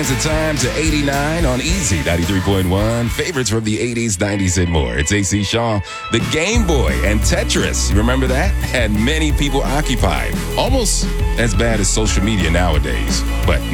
It's the time to 89 on Easy 93.1. Favorites from the 80s, 90s, and more. It's AC Shaw, the Game Boy, and Tetris. You remember that? And many people occupied. Almost as bad as social media nowadays. But